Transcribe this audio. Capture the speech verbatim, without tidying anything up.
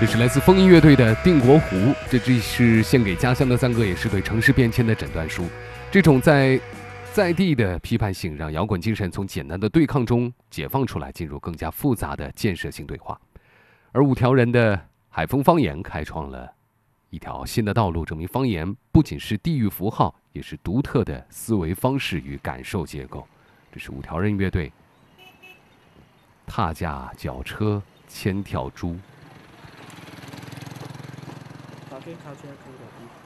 这是来自风音乐队的《定国湖》，这既是献给家乡的赞歌，也是对城市变迁的诊断书。这种在在地的批判性，让摇滚精神从简单的对抗中解放出来，进入更加复杂的建设性对话。而五条人的海丰方言开创了一条新的道路，证明方言不仅是地域符号，也是独特的思维方式与感受结构。这是五条人乐队踏架脚车千条猪。 打给他，现在可以打。